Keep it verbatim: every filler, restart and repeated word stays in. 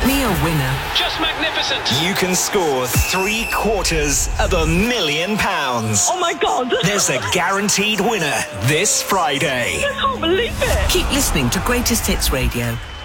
me a winner. Just magnificent. You can score three quarters of a million pounds. Oh my God. There's a guaranteed winner this Friday. I can't believe it. Keep listening to Greatest Hits Radio.